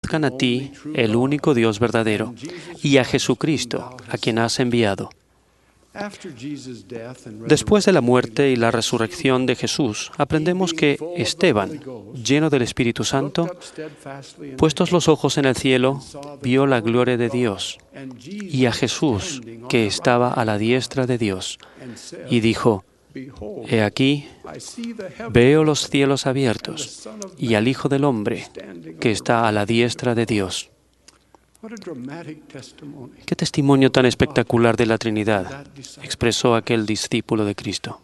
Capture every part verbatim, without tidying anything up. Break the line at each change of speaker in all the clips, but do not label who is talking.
conozcan a ti, el único Dios verdadero, y a Jesucristo, a quien has enviado. Después de la muerte y la resurrección de Jesús, aprendemos que Esteban, lleno del Espíritu Santo, puestos los ojos en el cielo, vio la gloria de Dios y a Jesús, que estaba a la diestra de Dios, y dijo: He aquí, veo los cielos abiertos y al Hijo del Hombre, que está a la diestra de Dios. ¡Qué testimonio tan espectacular de la Trinidad!, expresó aquel discípulo de Cristo.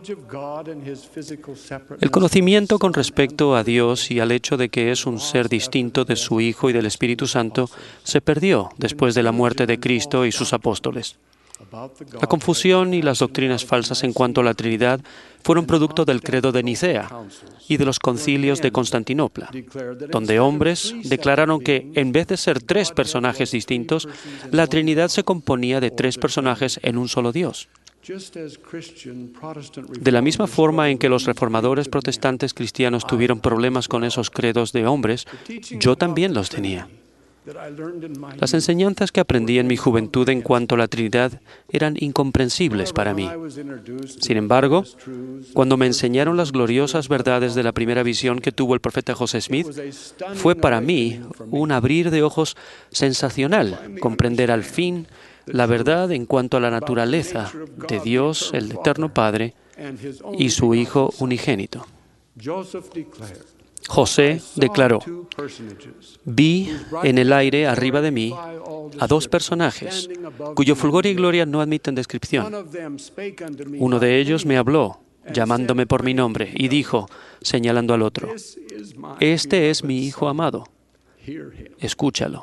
El conocimiento con respecto a Dios y al hecho de que es un ser distinto de su Hijo y del Espíritu Santo se perdió después de la muerte de Cristo y sus apóstoles. La confusión y las doctrinas falsas en cuanto a la Trinidad fueron producto del credo de Nicea y de los concilios de Constantinopla, donde hombres declararon que, en vez de ser tres personajes distintos, la Trinidad se componía de tres personajes en un solo Dios. De la misma forma en que los reformadores protestantes cristianos tuvieron problemas con esos credos de hombres, yo también los tenía. Las enseñanzas que aprendí en mi juventud en cuanto a la Trinidad eran incomprensibles para mí. Sin embargo, cuando me enseñaron las gloriosas verdades de la primera visión que tuvo el profeta José Smith, fue para mí un abrir de ojos sensacional comprender al fin la verdad en cuanto a la naturaleza de Dios, el Eterno Padre, y su Hijo unigénito. José declaró: vi en el aire arriba de mí a dos personajes, cuyo fulgor y gloria no admiten descripción. Uno de ellos me habló, llamándome por mi nombre, y dijo, señalando al otro: este es mi Hijo amado, escúchalo.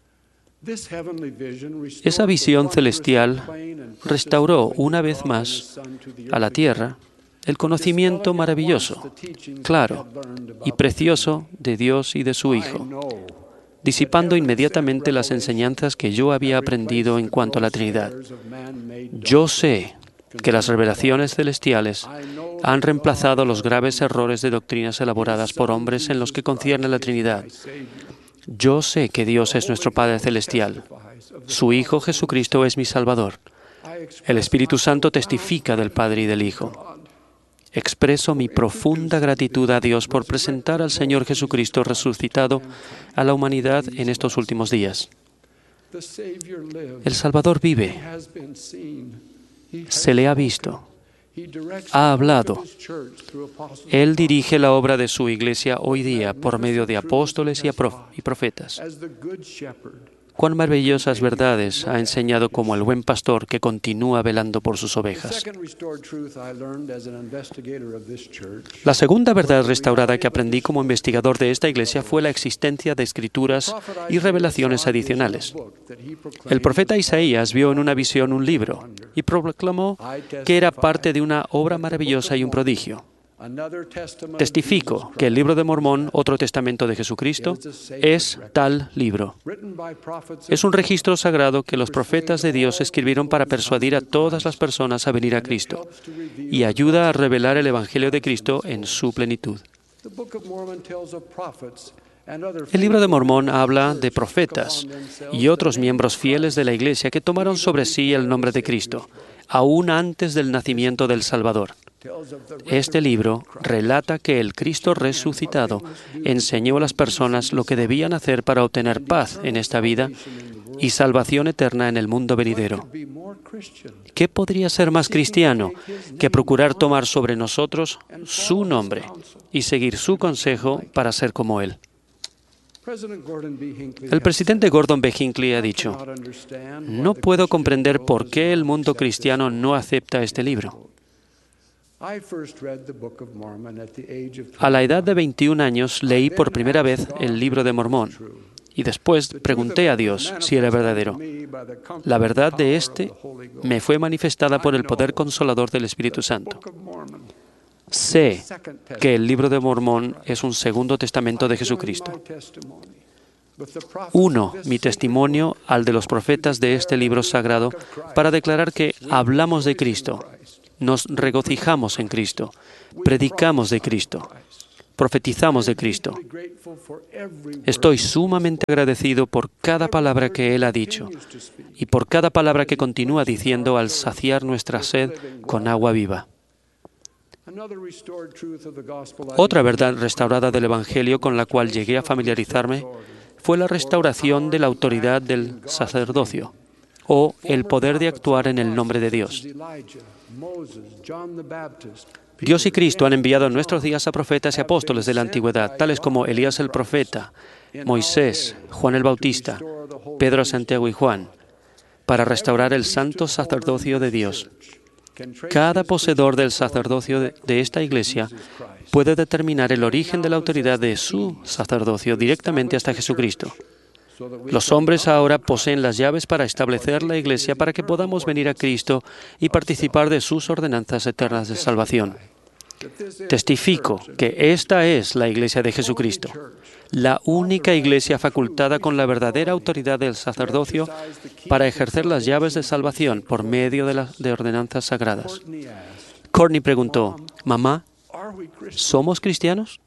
Esa visión celestial restauró una vez más a la tierra el conocimiento maravilloso, claro y precioso de Dios y de su Hijo, disipando inmediatamente las enseñanzas que yo había aprendido en cuanto a la Trinidad. Yo sé que las revelaciones celestiales han reemplazado los graves errores de doctrinas elaboradas por hombres en los que concierne la Trinidad. Yo sé que Dios es nuestro Padre Celestial. Su Hijo Jesucristo es mi Salvador. El Espíritu Santo testifica del Padre y del Hijo. Expreso mi profunda gratitud a Dios por presentar al Señor Jesucristo resucitado a la humanidad en estos últimos días. El Salvador vive, se le ha visto, ha hablado. Él dirige la obra de su Iglesia hoy día por medio de apóstoles y profetas. Cuán maravillosas verdades ha enseñado como el buen pastor que continúa velando por sus ovejas. La segunda verdad restaurada que aprendí como investigador de esta iglesia fue la existencia de escrituras y revelaciones adicionales. El profeta Isaías vio en una visión un libro y proclamó que era parte de una obra maravillosa y un prodigio. Testifico que el libro de Mormón, otro testamento de Jesucristo, es tal libro. Es un registro sagrado que los profetas de Dios escribieron para persuadir a todas las personas a venir a Cristo y ayuda a revelar el Evangelio de Cristo en su plenitud. El libro de Mormón habla de profetas y otros miembros fieles de la Iglesia que tomaron sobre sí el nombre de Cristo, aún antes del nacimiento del Salvador. Este libro relata que el Cristo resucitado enseñó a las personas lo que debían hacer para obtener paz en esta vida y salvación eterna en el mundo venidero. ¿Qué podría ser más cristiano que procurar tomar sobre nosotros su nombre y seguir su consejo para ser como Él? El presidente Gordon B. Hinckley ha dicho: no puedo comprender por qué el mundo cristiano no acepta este libro. A la edad de veintiún años leí por primera vez el libro de Mormón y después pregunté a Dios si era verdadero. La verdad de este me fue manifestada por el poder consolador del Espíritu Santo. Sé que el libro de Mormón es un segundo testamento de Jesucristo. Uno mi testimonio al de los profetas de este libro sagrado para declarar que hablamos de Cristo, nos regocijamos en Cristo, predicamos de Cristo, profetizamos de Cristo. Estoy sumamente agradecido por cada palabra que Él ha dicho y por cada palabra que continúa diciendo al saciar nuestra sed con agua viva. Otra verdad restaurada del Evangelio con la cual llegué a familiarizarme fue la restauración de la autoridad del sacerdocio, o el poder de actuar en el nombre de Dios. Dios y Cristo han enviado en nuestros días a profetas y apóstoles de la antigüedad, tales como Elías el profeta, Moisés, Juan el Bautista, Pedro, Santiago y Juan, para restaurar el santo sacerdocio de Dios. Cada poseedor del sacerdocio de, de esta iglesia puede determinar el origen de la autoridad de su sacerdocio directamente hasta Jesucristo. Los hombres ahora poseen las llaves para establecer la iglesia para que podamos venir a Cristo y participar de sus ordenanzas eternas de salvación. Testifico que esta es la iglesia de Jesucristo, la única iglesia facultada con la verdadera autoridad del sacerdocio para ejercer las llaves de salvación por medio de las de ordenanzas sagradas. Courtney preguntó, «Mamá, ¿somos cristianos?»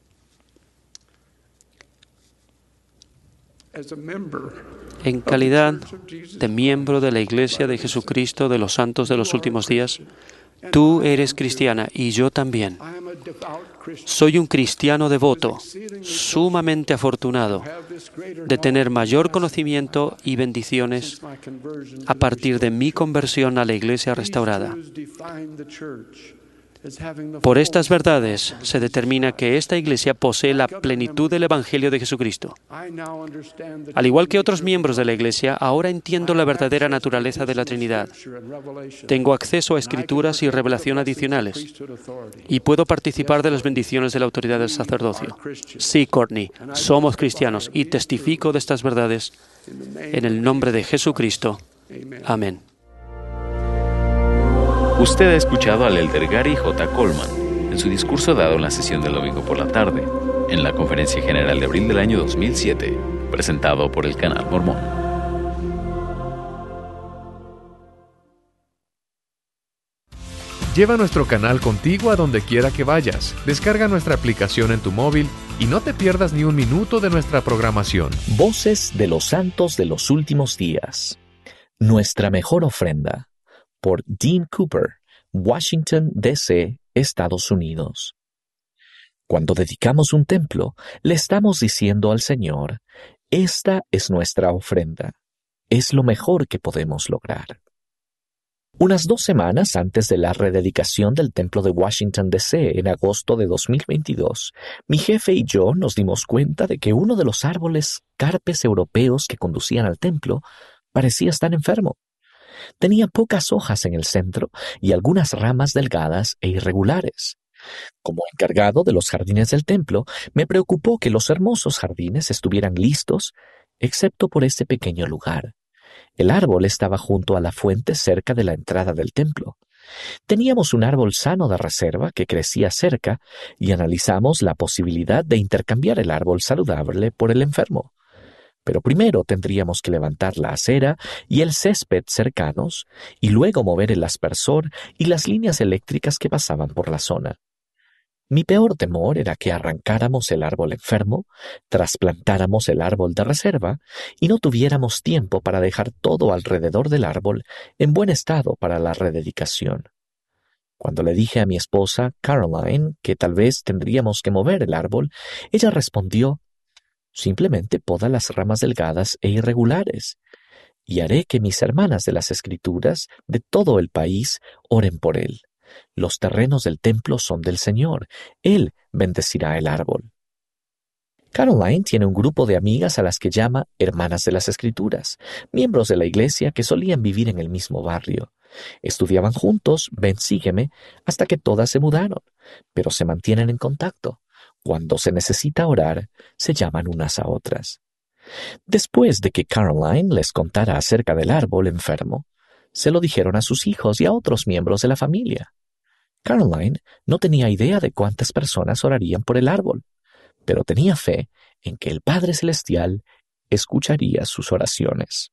En calidad de miembro de la Iglesia de Jesucristo de los Santos de los Últimos Días, tú eres cristiana y yo también. Soy un cristiano devoto, sumamente afortunado de tener mayor conocimiento y bendiciones a partir de mi conversión a la Iglesia restaurada. Por estas verdades se determina que esta iglesia posee la plenitud del Evangelio de Jesucristo. Al igual que otros miembros de la iglesia, ahora entiendo la verdadera naturaleza de la Trinidad. Tengo acceso a escrituras y revelación adicionales y puedo participar de las bendiciones de la autoridad del sacerdocio. Sí, Courtney, somos cristianos y testifico de estas verdades en el nombre de Jesucristo. Amén.
Usted ha escuchado al elder Gary J. Coleman en su discurso dado en la sesión del domingo por la tarde, en la Conferencia General de abril del año dos mil siete, presentado por el Canal Mormón.
Lleva nuestro canal contigo a donde quiera que vayas. Descarga nuestra aplicación en tu móvil y no te pierdas ni un minuto de nuestra programación.
Voces de los Santos de los Últimos Días. Nuestra mejor ofrenda. Por Dean Cooper, Washington, D C, Estados Unidos. Cuando dedicamos un templo, le estamos diciendo al Señor, esta es nuestra ofrenda. Es lo mejor que podemos lograr. Unas dos semanas antes de la rededicación del templo de Washington, D C, en agosto de dos mil veintidós, mi jefe y yo nos dimos cuenta de que uno de los árboles carpes europeos que conducían al templo parecía estar enfermo. Tenía pocas hojas en el centro y algunas ramas delgadas e irregulares. Como encargado de los jardines del templo, me preocupó que los hermosos jardines estuvieran listos, excepto por este pequeño lugar. El árbol estaba junto a la fuente cerca de la entrada del templo. Teníamos un árbol sano de reserva que crecía cerca y analizamos la posibilidad de intercambiar el árbol saludable por el enfermo. Pero primero tendríamos que levantar la acera y el césped cercanos y luego mover el aspersor y las líneas eléctricas que pasaban por la zona. Mi peor temor era que arrancáramos el árbol enfermo, trasplantáramos el árbol de reserva y no tuviéramos tiempo para dejar todo alrededor del árbol en buen estado para la rededicación. Cuando le dije a mi esposa, Caroline, que tal vez tendríamos que mover el árbol, ella respondió, simplemente poda las ramas delgadas e irregulares, y haré que mis hermanas de las Escrituras de todo el país oren por él. Los terrenos del templo son del Señor. Él bendecirá el árbol. Caroline tiene un grupo de amigas a las que llama Hermanas de las Escrituras, miembros de la iglesia que solían vivir en el mismo barrio. Estudiaban juntos, ven, sígueme, hasta que todas se mudaron, pero se mantienen en contacto. Cuando se necesita orar, se llaman unas a otras. Después de que Caroline les contara acerca del árbol enfermo, se lo dijeron a sus hijos y a otros miembros de la familia. Caroline no tenía idea de cuántas personas orarían por el árbol, pero tenía fe en que el Padre Celestial escucharía sus oraciones.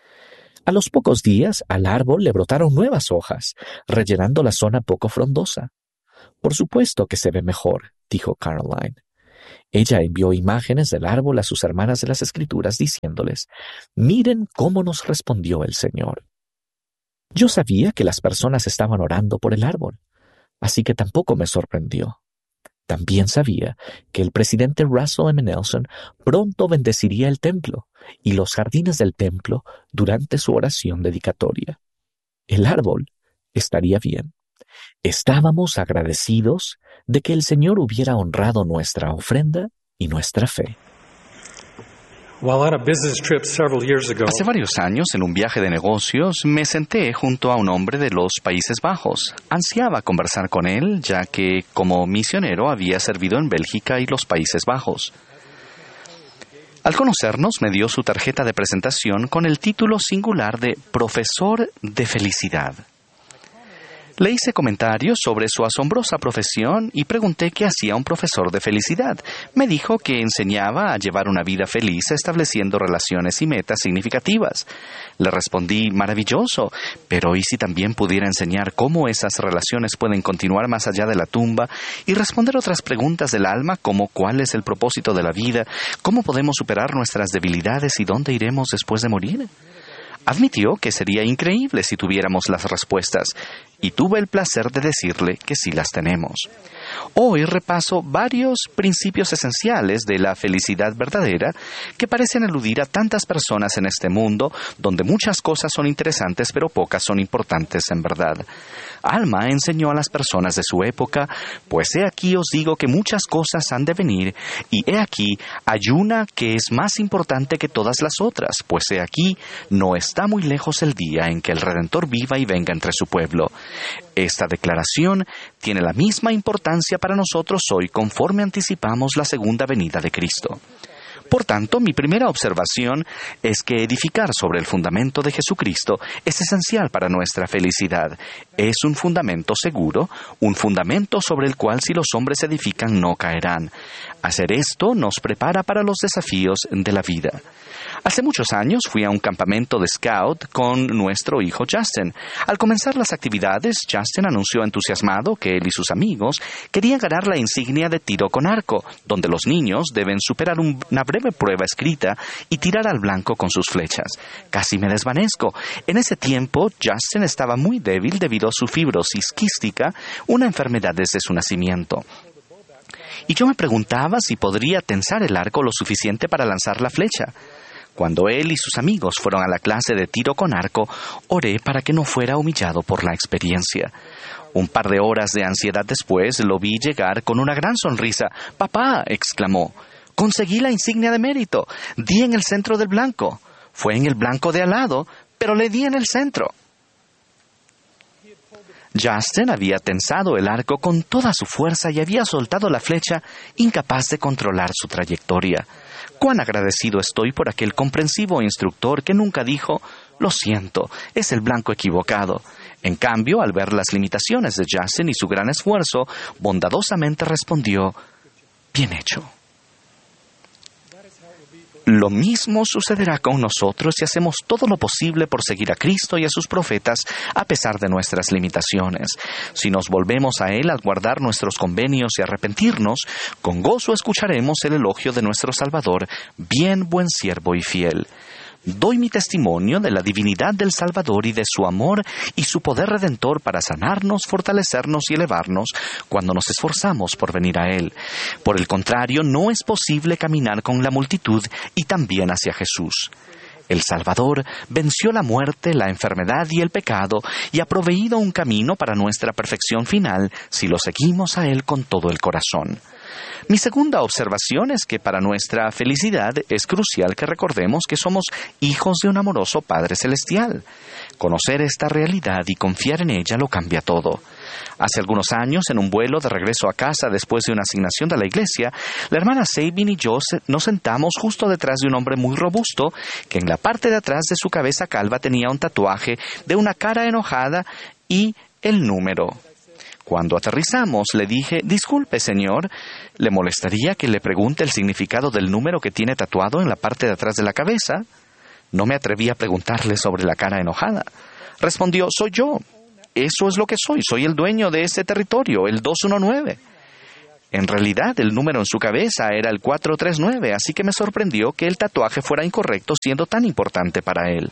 A los pocos días, al árbol le brotaron nuevas hojas, rellenando la zona poco frondosa. «Por supuesto que se ve mejor», dijo Caroline. Ella envió imágenes del árbol a sus hermanas de las Escrituras diciéndoles, miren cómo nos respondió el Señor. Yo sabía que las personas estaban orando por el árbol, así que tampoco me sorprendió. También sabía que el presidente Russell M. Nelson pronto bendeciría el templo y los jardines del templo durante su oración dedicatoria. El árbol estaría bien. Estábamos agradecidos de que el Señor hubiera honrado nuestra ofrenda y nuestra fe.
Hace varios años, en un viaje de negocios, me senté junto a un hombre de los Países Bajos. Ansiaba conversar con él, ya que como misionero había servido en Bélgica y los Países Bajos. Al conocernos, me dio su tarjeta de presentación con el título singular de Profesor de Felicidad. Le hice comentarios sobre su asombrosa profesión y pregunté qué hacía un profesor de felicidad. Me dijo que enseñaba a llevar una vida feliz estableciendo relaciones y metas significativas. Le respondí, maravilloso, pero ¿y si también pudiera enseñar cómo esas relaciones pueden continuar más allá de la tumba y responder otras preguntas del alma como cuál es el propósito de la vida, cómo podemos superar nuestras debilidades y dónde iremos después de morir? Admitió que sería increíble si tuviéramos las respuestas, y tuve el placer de decirle que sí las tenemos. Hoy repaso varios principios esenciales de la felicidad verdadera que parecen eludir a tantas personas en este mundo, donde muchas cosas son interesantes pero pocas son importantes en verdad. Alma enseñó a las personas de su época, pues he aquí os digo que muchas cosas han de venir, y he aquí hay una que es más importante que todas las otras, pues he aquí no está muy lejos el día en que el Redentor viva y venga entre su pueblo. Esta declaración tiene la misma importancia para nosotros hoy conforme anticipamos la segunda venida de Cristo. Por tanto, mi primera observación es que edificar sobre el fundamento de Jesucristo es esencial para nuestra felicidad. Es un fundamento seguro, un fundamento sobre el cual si los hombres edifican no caerán. Hacer esto nos prepara para los desafíos de la vida. Hace muchos años fui a un campamento de scout con nuestro hijo Justin. Al comenzar las actividades, Justin anunció entusiasmado que él y sus amigos querían ganar la insignia de tiro con arco, donde los niños deben superar un, una breve prueba escrita y tirar al blanco con sus flechas. Casi me desvanezco. En ese tiempo, Justin estaba muy débil debido a su fibrosis quística, una enfermedad desde su nacimiento. Y yo me preguntaba si podría tensar el arco lo suficiente para lanzar la flecha. Cuando él y sus amigos fueron a la clase de tiro con arco, oré para que no fuera humillado por la experiencia. Un par de horas de ansiedad después, lo vi llegar con una gran sonrisa. «¡Papá!», exclamó. «Conseguí la insignia de mérito. Di en el centro del blanco. Fue en el blanco de al lado, pero le di en el centro». Justin había tensado el arco con toda su fuerza y había soltado la flecha, incapaz de controlar su trayectoria. Cuán agradecido estoy por aquel comprensivo instructor que nunca dijo, «Lo siento, es el blanco equivocado». En cambio, al ver las limitaciones de Justin y su gran esfuerzo, bondadosamente respondió, «Bien hecho». Lo mismo sucederá con nosotros si hacemos todo lo posible por seguir a Cristo y a sus profetas a pesar de nuestras limitaciones. Si nos volvemos a Él al guardar nuestros convenios y arrepentirnos, con gozo escucharemos el elogio de nuestro Salvador, bien buen siervo y fiel. Doy mi testimonio de la divinidad del Salvador y de su amor y su poder redentor para sanarnos, fortalecernos y elevarnos cuando nos esforzamos por venir a Él. Por el contrario, no es posible caminar con la multitud y también hacia Jesús. El Salvador venció la muerte, la enfermedad y el pecado y ha proveído un camino para nuestra perfección final si lo seguimos a Él con todo el corazón. Mi segunda observación es que para nuestra felicidad es crucial que recordemos que somos hijos de un amoroso Padre Celestial. Conocer esta realidad y confiar en ella lo cambia todo. Hace algunos años, en un vuelo de regreso a casa después de una asignación de la iglesia, la hermana Sabin y yo nos sentamos justo detrás de un hombre muy robusto que en la parte de atrás de su cabeza calva tenía un tatuaje de una cara enojada y el número. Cuando aterrizamos, le dije, «Disculpe, señor, ¿le molestaría que le pregunte el significado del número que tiene tatuado en la parte de atrás de la cabeza?» No me atreví a preguntarle sobre la cara enojada. Respondió, «Soy yo. Eso es lo que soy. Soy el dueño de ese territorio, el dos uno nueve. En realidad, el número en su cabeza era el cuatrocientos treinta y nueve, así que me sorprendió que el tatuaje fuera incorrecto siendo tan importante para él.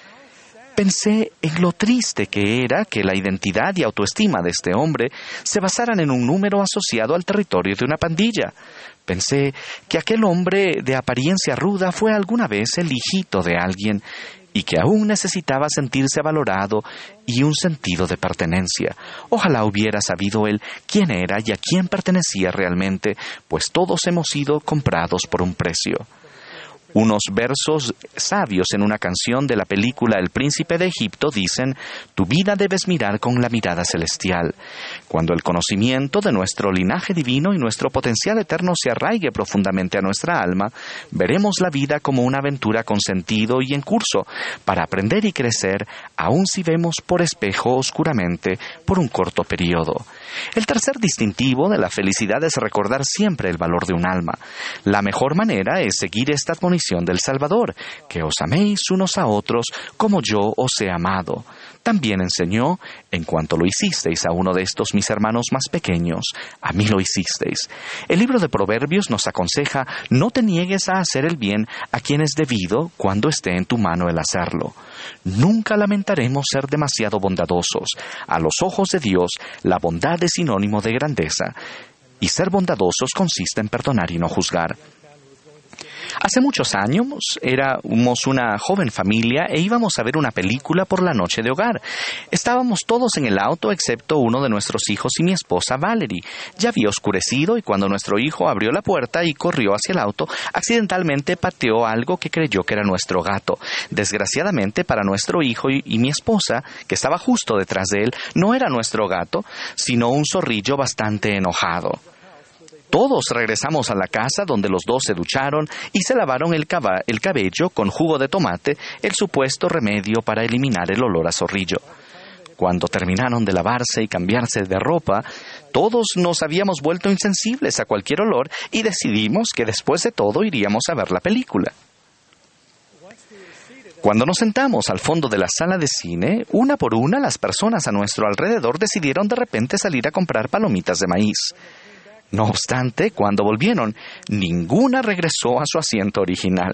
Pensé en lo triste que era que la identidad y autoestima de este hombre se basaran en un número asociado al territorio de una pandilla. Pensé que aquel hombre de apariencia ruda fue alguna vez el hijito de alguien y que aún necesitaba sentirse valorado y un sentido de pertenencia. Ojalá hubiera sabido él quién era y a quién pertenecía realmente, pues todos hemos sido comprados por un precio. Unos versos sabios en una canción de la película El Príncipe de Egipto dicen: «Tu vida debes mirar con la mirada celestial». Cuando el conocimiento de nuestro linaje divino y nuestro potencial eterno se arraigue profundamente a nuestra alma, veremos la vida como una aventura con sentido y en curso, para aprender y crecer, aun si vemos por espejo oscuramente por un corto periodo. El tercer distintivo de la felicidad es recordar siempre el valor de un alma. La mejor manera es seguir esta admonición del Salvador, que os améis unos a otros como yo os he amado. También enseñó: en cuanto lo hicisteis a uno de estos mis hermanos más pequeños, a mí lo hicisteis. El libro de Proverbios nos aconseja: no te niegues a hacer el bien a quien es debido cuando esté en tu mano el hacerlo. Nunca lamentaremos ser demasiado bondadosos. A los ojos de Dios, la bondad es sinónimo de grandeza, y ser bondadosos consiste en perdonar y no juzgar. Hace muchos años éramos una joven familia e íbamos a ver una película por la noche de hogar. Estábamos todos en el auto excepto uno de nuestros hijos y mi esposa Valerie. Ya había oscurecido y cuando nuestro hijo abrió la puerta y corrió hacia el auto, accidentalmente pateó algo que creyó que era nuestro gato. Desgraciadamente para nuestro hijo y, y mi esposa, que estaba justo detrás de él, no era nuestro gato, sino un zorrillo bastante enojado. Todos regresamos a la casa donde los dos se ducharon y se lavaron el, caba- el cabello con jugo de tomate, el supuesto remedio para eliminar el olor a zorrillo. Cuando terminaron de lavarse y cambiarse de ropa, todos nos habíamos vuelto insensibles a cualquier olor y decidimos que después de todo iríamos a ver la película. Cuando nos sentamos al fondo de la sala de cine, una por una las personas a nuestro alrededor decidieron de repente salir a comprar palomitas de maíz. No obstante, cuando volvieron, ninguna regresó a su asiento original.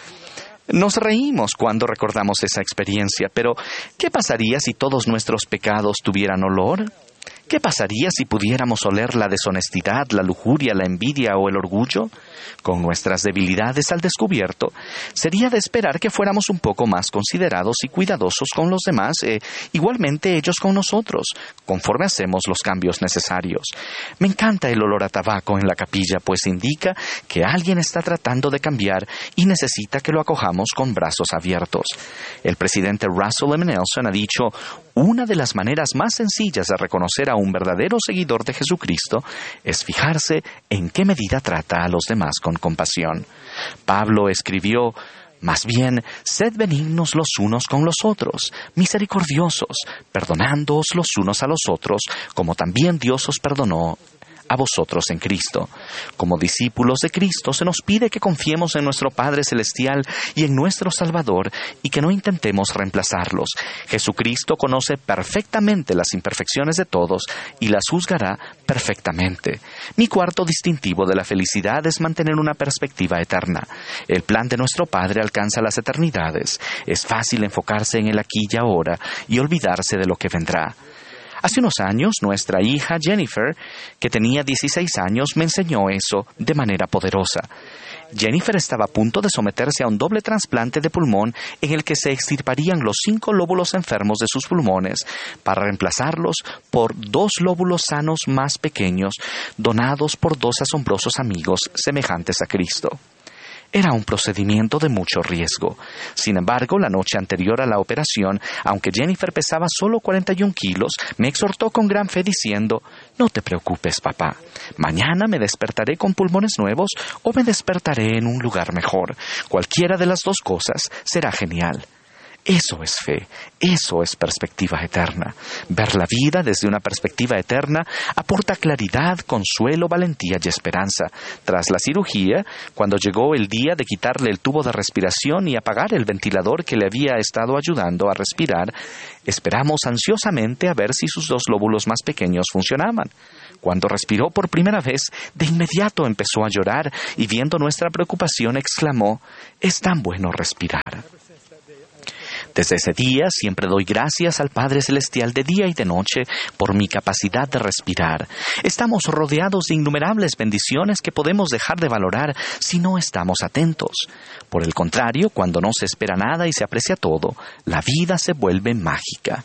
Nos reímos cuando recordamos esa experiencia, pero ¿qué pasaría si todos nuestros pecados tuvieran olor? ¿Qué pasaría si pudiéramos oler la deshonestidad, la lujuria, la envidia o el orgullo? Con nuestras debilidades al descubierto, sería de esperar que fuéramos un poco más considerados y cuidadosos con los demás, e igualmente ellos con nosotros, conforme hacemos los cambios necesarios. Me encanta el olor a tabaco en la capilla, pues indica que alguien está tratando de cambiar y necesita que lo acojamos con brazos abiertos. El presidente Russell M. Nelson ha dicho: una de las maneras más sencillas de reconocer a un verdadero seguidor de Jesucristo es fijarse en qué medida trata a los demás con compasión. Pablo escribió: más bien, sed benignos los unos con los otros, misericordiosos, perdonándoos los unos a los otros, como también Dios os perdonó a vosotros en Cristo. Como discípulos de Cristo se nos pide que confiemos en nuestro Padre Celestial y en nuestro Salvador y que no intentemos reemplazarlos. Jesucristo conoce perfectamente las imperfecciones de todos y las juzgará perfectamente. Mi cuarto distintivo de la felicidad es mantener una perspectiva eterna. El plan de nuestro Padre alcanza las eternidades. Es fácil enfocarse en el aquí y ahora y olvidarse de lo que vendrá. Hace unos años, nuestra hija Jennifer, que tenía dieciséis años, me enseñó eso de manera poderosa. Jennifer estaba a punto de someterse a un doble trasplante de pulmón en el que se extirparían los cinco lóbulos enfermos de sus pulmones para reemplazarlos por dos lóbulos sanos más pequeños, donados por dos asombrosos amigos semejantes a Cristo. Era un procedimiento de mucho riesgo. Sin embargo, la noche anterior a la operación, aunque Jennifer pesaba solo cuarenta y un kilos, me exhortó con gran fe diciendo: «No te preocupes, papá. Mañana me despertaré con pulmones nuevos o me despertaré en un lugar mejor. Cualquiera de las dos cosas será genial». Eso es fe, eso es perspectiva eterna. Ver la vida desde una perspectiva eterna aporta claridad, consuelo, valentía y esperanza. Tras la cirugía, cuando llegó el día de quitarle el tubo de respiración y apagar el ventilador que le había estado ayudando a respirar, esperamos ansiosamente a ver si sus dos lóbulos más pequeños funcionaban. Cuando respiró por primera vez, de inmediato empezó a llorar y viendo nuestra preocupación exclamó, «Es tan bueno respirar». Desde ese día siempre doy gracias al Padre Celestial de día y de noche por mi capacidad de respirar. Estamos rodeados de innumerables bendiciones que podemos dejar de valorar si no estamos atentos. Por el contrario, cuando no se espera nada y se aprecia todo, la vida se vuelve mágica.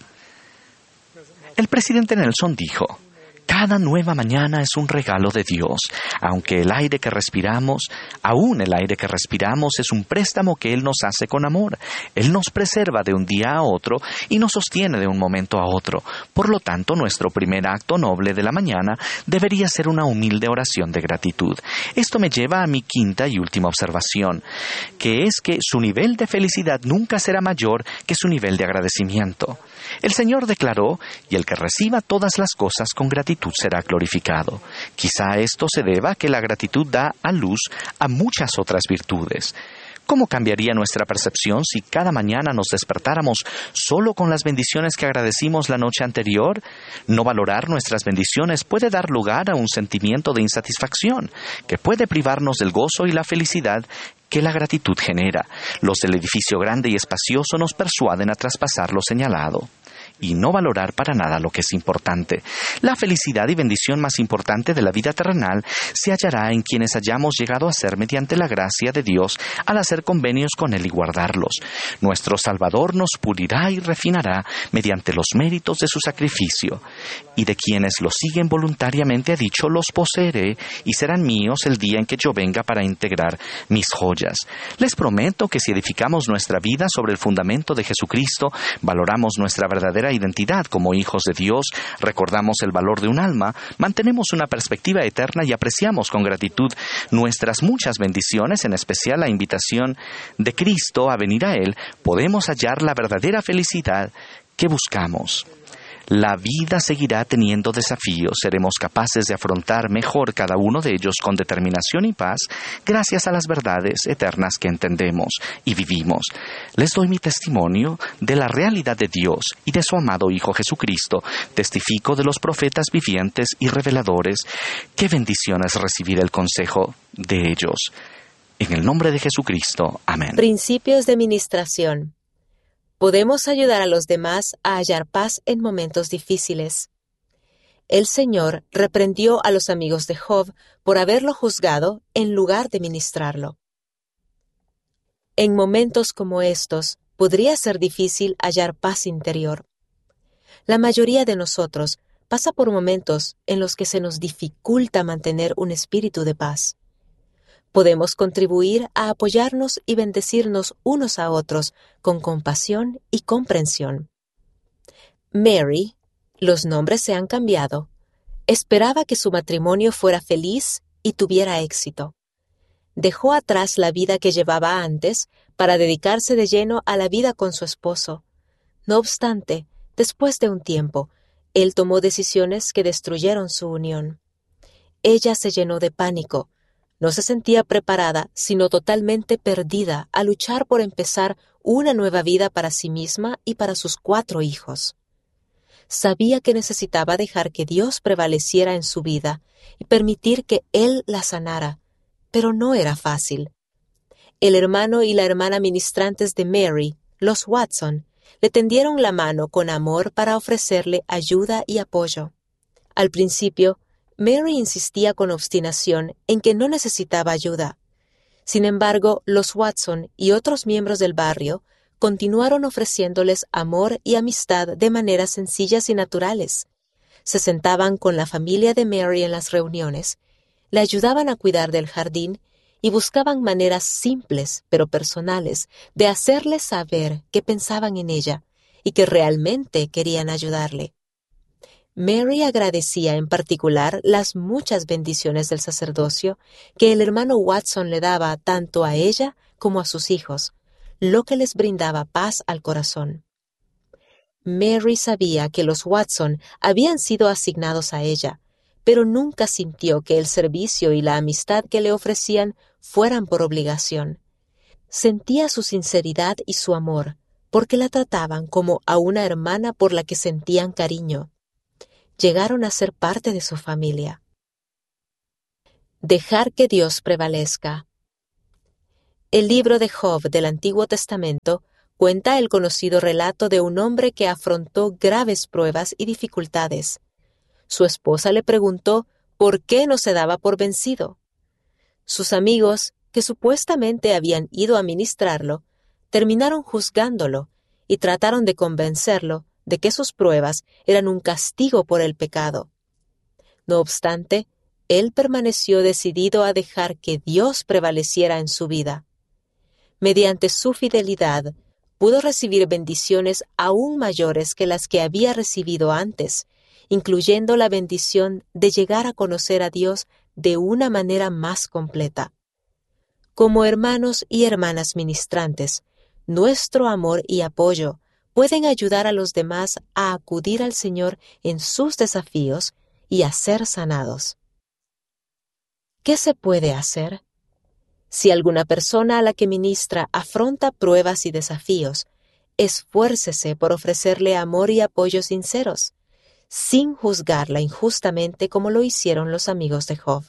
El presidente Nelson dijo, «Cada nueva mañana es un regalo de Dios, aunque el aire que respiramos, aún el aire que respiramos es un préstamo que Él nos hace con amor. Él nos preserva de un día a otro y nos sostiene de un momento a otro. Por lo tanto, nuestro primer acto noble de la mañana debería ser una humilde oración de gratitud». Esto me lleva a mi quinta y última observación, que es que su nivel de felicidad nunca será mayor que su nivel de agradecimiento. El Señor declaró, «Y el que reciba todas las cosas con gratitud será glorificado». Quizá esto se deba a que la gratitud da a luz a muchas otras virtudes. ¿Cómo cambiaría nuestra percepción si cada mañana nos despertáramos solo con las bendiciones que agradecimos la noche anterior? No valorar nuestras bendiciones puede dar lugar a un sentimiento de insatisfacción, que puede privarnos del gozo y la felicidad que la gratitud genera. Los del edificio grande y espacioso nos persuaden a traspasar lo señalado y no valorar para nada lo que es importante. La felicidad y bendición más importante de la vida terrenal se hallará en quienes hayamos llegado a ser mediante la gracia de Dios al hacer convenios con Él y guardarlos. Nuestro Salvador nos pulirá y refinará mediante los méritos de su sacrificio, y de quienes lo siguen voluntariamente ha dicho, «Los poseeré y serán míos el día en que yo venga para integrar mis joyas». Les prometo que si edificamos nuestra vida sobre el fundamento de Jesucristo, valoramos nuestra verdadera identidad como hijos de Dios, recordamos el valor de un alma, mantenemos una perspectiva eterna y apreciamos con gratitud nuestras muchas bendiciones, en especial la invitación de Cristo a venir a Él, podemos hallar la verdadera felicidad que buscamos. La vida seguirá teniendo desafíos. Seremos capaces de afrontar mejor cada uno de ellos con determinación y paz, gracias a las verdades eternas que entendemos y vivimos. Les doy mi testimonio de la realidad de Dios y de su amado Hijo Jesucristo. Testifico de los profetas vivientes y reveladores. Qué bendiciones recibir el consejo de ellos. En el nombre de Jesucristo. Amén.
Principios de ministración. Podemos ayudar a los demás a hallar paz en momentos difíciles. El Señor reprendió a los amigos de Job por haberlo juzgado en lugar de ministrarlo. En momentos como estos, podría ser difícil hallar paz interior. La mayoría de nosotros pasa por momentos en los que se nos dificulta mantener un espíritu de paz. Podemos contribuir a apoyarnos y bendecirnos unos a otros con compasión y comprensión. Mary, los nombres se han cambiado, esperaba que su matrimonio fuera feliz y tuviera éxito. Dejó atrás la vida que llevaba antes para dedicarse de lleno a la vida con su esposo. No obstante, después de un tiempo, él tomó decisiones que destruyeron su unión. Ella se llenó de pánico. No se sentía preparada, sino totalmente perdida a luchar por empezar una nueva vida para sí misma y para sus cuatro hijos. Sabía que necesitaba dejar que Dios prevaleciera en su vida y permitir que Él la sanara, pero no era fácil. El hermano y la hermana ministrantes de Mary, los Watson, le tendieron la mano con amor para ofrecerle ayuda y apoyo. Al principio, Mary insistía con obstinación en que no necesitaba ayuda. Sin embargo, los Watson y otros miembros del barrio continuaron ofreciéndoles amor y amistad de maneras sencillas y naturales. Se sentaban con la familia de Mary en las reuniones, le ayudaban a cuidar del jardín y buscaban maneras simples pero personales de hacerle saber que pensaban en ella y que realmente querían ayudarle. Mary agradecía en particular las muchas bendiciones del sacerdocio que el hermano Watson le daba tanto a ella como a sus hijos, lo que les brindaba paz al corazón. Mary sabía que los Watson habían sido asignados a ella, pero nunca sintió que el servicio y la amistad que le ofrecían fueran por obligación. Sentía su sinceridad y su amor, porque la trataban como a una hermana por la que sentían cariño. llegaron a ser parte de su familia. Dejar que Dios prevalezca. El libro de Job del Antiguo Testamento cuenta el conocido relato de un hombre que afrontó graves pruebas y dificultades. Su esposa le preguntó por qué no se daba por vencido. Sus amigos, que supuestamente habían ido a ministrarlo, terminaron juzgándolo y trataron de convencerlo de que sus pruebas eran un castigo por el pecado. No obstante, él permaneció decidido a dejar que Dios prevaleciera en su vida. Mediante su fidelidad, pudo recibir bendiciones aún mayores que las que había recibido antes, incluyendo la bendición de llegar a conocer a Dios de una manera más completa. Como hermanos y hermanas ministrantes, nuestro amor y apoyo pueden ayudar a los demás a acudir al Señor en sus desafíos y a ser sanados. ¿Qué se puede hacer? Si alguna persona a la que ministra afronta pruebas y desafíos, esfuércese por ofrecerle amor y apoyo sinceros, sin juzgarla injustamente como lo hicieron los amigos de Job.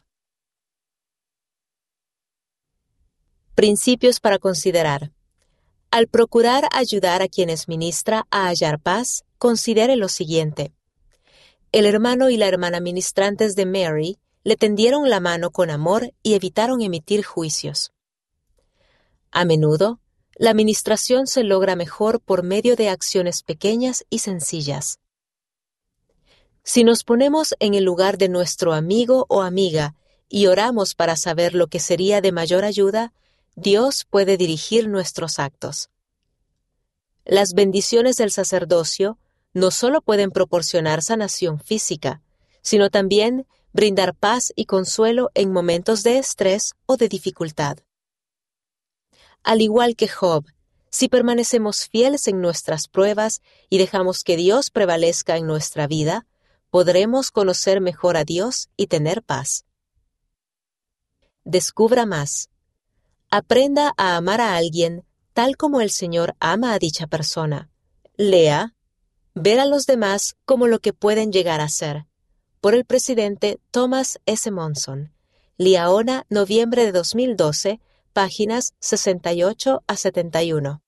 Principios para considerar. Al procurar ayudar a quienes ministra a hallar paz, considere lo siguiente. El hermano y la hermana ministrantes de Mary le tendieron la mano con amor y evitaron emitir juicios. A menudo, la ministración se logra mejor por medio de acciones pequeñas y sencillas. Si nos ponemos en el lugar de nuestro amigo o amiga y oramos para saber lo que sería de mayor ayuda, Dios puede dirigir nuestros actos. Las bendiciones del sacerdocio no solo pueden proporcionar sanación física, sino también brindar paz y consuelo en momentos de estrés o de dificultad. Al igual que Job, si permanecemos fieles en nuestras pruebas y dejamos que Dios prevalezca en nuestra vida, podremos conocer mejor a Dios y tener paz. Descubra más. Aprenda a amar a alguien tal como el Señor ama a dicha persona. Lea, ver a los demás como lo que pueden llegar a ser. Por el presidente Thomas S. Monson. Liaona, noviembre de dos mil doce, páginas sesenta y ocho a setenta y uno.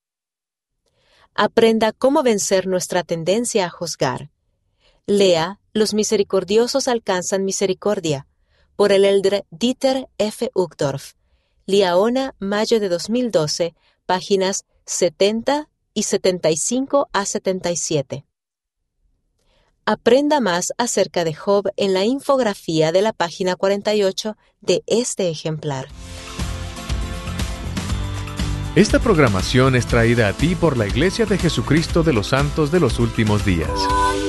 Aprenda cómo vencer nuestra tendencia a juzgar. Lea Los misericordiosos alcanzan misericordia, por el elder Dieter F. Uchtdorf. Liaona, mayo de dos mil doce, páginas setenta y setenta y cinco a setenta y siete. Aprenda más acerca de Job en la infografía de la página cuarenta y ocho de este ejemplar.
Esta programación es traída a ti por la Iglesia de Jesucristo de los Santos de los Últimos Días.